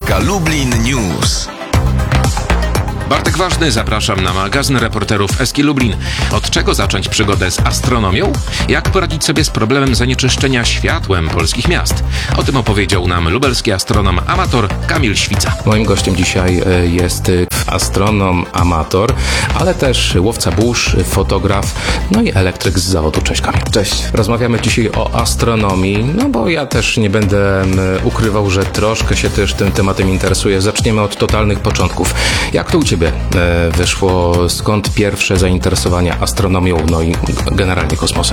SK Lublin News. Bartek Ważny, zapraszam na magazyn reporterów SK Lublin. Od czego zacząć przygodę z astronomią? Jak poradzić sobie z problemem zanieczyszczenia światłem polskich miast? O tym opowiedział nam lubelski astronom amator Kamil Świca. Moim gościem dzisiaj jest astronom amator, ale też łowca burz, fotograf, no i elektryk z zawodu. Cześć Kamil. Cześć. Rozmawiamy dzisiaj o astronomii, no bo ja też nie będę ukrywał, że troszkę się też tym tematem interesuję. Zaczniemy od totalnych początków. Jak to u Ciebie wyszło? Skąd pierwsze zainteresowanie astronomią, no i generalnie kosmosem?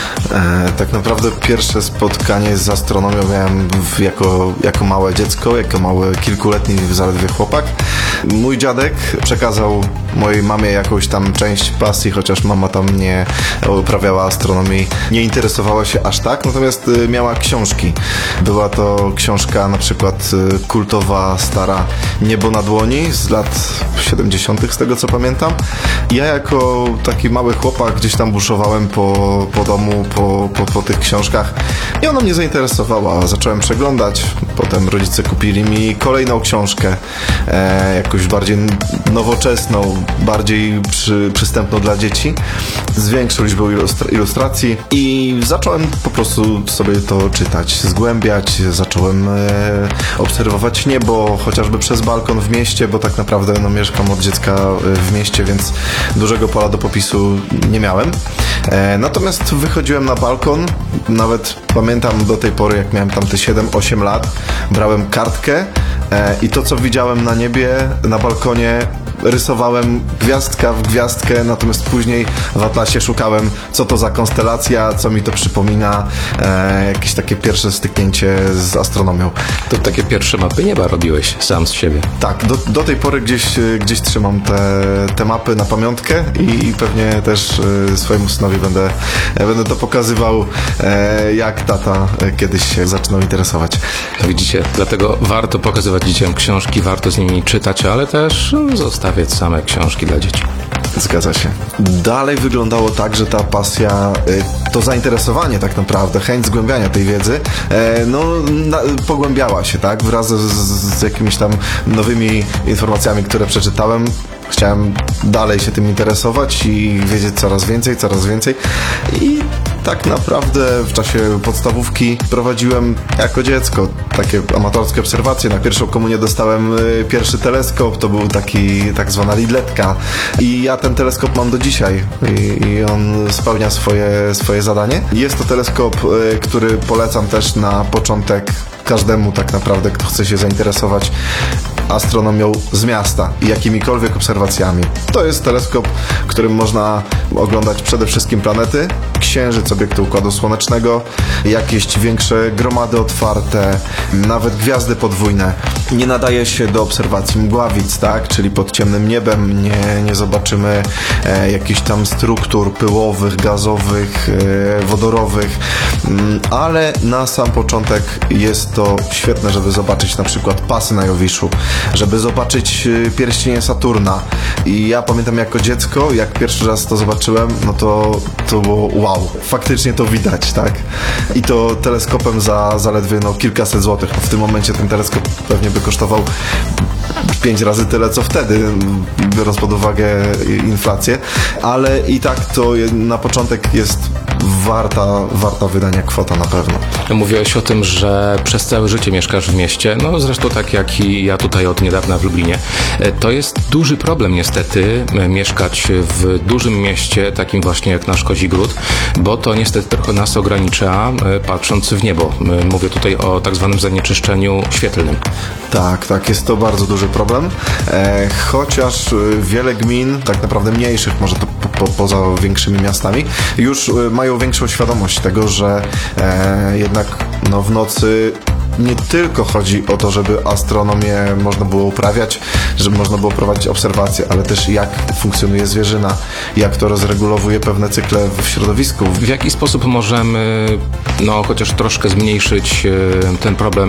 Tak naprawdę pierwsze spotkanie z astronomią miałem jako małe dziecko, jako mały kilkuletni zaledwie chłopak. Mój dziadek przekazał mojej mamie jakąś tam część pasji, chociaż mama tam nie uprawiała astronomii, nie interesowała się aż tak, natomiast miała książki. Była to książka na przykład kultowa, stara Niebo na dłoni z lat 70. z tego co pamiętam. Ja jako taki mały chłopak gdzieś tam buszowałem po domu, po tych książkach i ona mnie zainteresowała. Zacząłem przeglądać, potem rodzice kupili mi kolejną książkę, jakąś bardziej nowoczesną, bardziej przystępną dla dzieci, z większą liczbą ilustracji i zacząłem po prostu sobie to czytać, zgłębiać, zacząłem obserwować niebo, chociażby przez balkon w mieście, bo tak naprawdę mieszkam od dziecka w mieście, więc dużego pola do popisu nie miałem. Natomiast wychodziłem na balkon, nawet pamiętam do tej pory, jak miałem tam te 7-8 lat, brałem kartkę i to, co widziałem na niebie, na balkonie, rysowałem gwiazdka w gwiazdkę, natomiast później w atlasie szukałem, co to za konstelacja, co mi to przypomina, jakieś takie pierwsze styknięcie z astronomią. To takie pierwsze mapy nieba robiłeś sam z siebie? Tak, do tej pory gdzieś trzymam te mapy na pamiątkę i pewnie też swojemu synowi będę to pokazywał, jak tata kiedyś się zaczynał interesować. Widzicie, dlatego warto pokazywać dzieciom książki, warto z nimi czytać, ale też zostawiać same książki dla dzieci. Zgadza się. Dalej wyglądało tak, że ta pasja, to zainteresowanie tak naprawdę, chęć zgłębiania tej wiedzy, pogłębiała się, tak? Wraz z jakimiś tam nowymi informacjami, które przeczytałem. Chciałem dalej się tym interesować i wiedzieć coraz więcej i tak naprawdę w czasie podstawówki prowadziłem jako dziecko takie amatorskie obserwacje. Na pierwszą komunię dostałem pierwszy teleskop, to był taki tak zwana lidletka i ja ten teleskop mam do dzisiaj i on spełnia swoje zadanie. Jest to teleskop, który polecam też na początek każdemu tak naprawdę, kto chce się zainteresować astronomią z miasta i jakimikolwiek obserwacjami. To jest teleskop, którym można oglądać przede wszystkim planety, księżyc, obiekty Układu Słonecznego, jakieś większe gromady otwarte, nawet gwiazdy podwójne. Nie nadaje się do obserwacji mgławic, tak? Czyli pod ciemnym niebem nie zobaczymy jakichś tam struktur pyłowych, gazowych, wodorowych, ale na sam początek jest to świetne, żeby zobaczyć na przykład pasy na Jowiszu, żeby zobaczyć pierścienie Saturna. I ja pamiętam jako dziecko, jak pierwszy raz to zobaczyłem, no to było wow. Faktycznie to widać, tak? I to teleskopem za zaledwie kilkaset złotych. W tym momencie ten teleskop pewnie by kosztował 5 razy tyle, co wtedy, biorąc pod uwagę inflację, ale i tak to na początek jest warta wydania kwota na pewno. Mówiłeś o tym, że przez całe życie mieszkasz w mieście, no zresztą tak jak i ja tutaj od niedawna w Lublinie. To jest duży problem niestety, mieszkać w dużym mieście, takim właśnie jak nasz Kozigród, bo to niestety trochę nas ogranicza, patrząc w niebo. Mówię tutaj o tak zwanym zanieczyszczeniu świetlnym. Tak, jest to bardzo duży problem, chociaż wiele gmin, tak naprawdę mniejszych, może to poza większymi miastami, już mają większą świadomość tego, że jednak w nocy nie tylko chodzi o to, żeby astronomię można było uprawiać, żeby można było prowadzić obserwacje, ale też jak funkcjonuje zwierzyna, jak to rozregulowuje pewne cykle w środowisku. W jaki sposób możemy chociaż troszkę zmniejszyć ten problem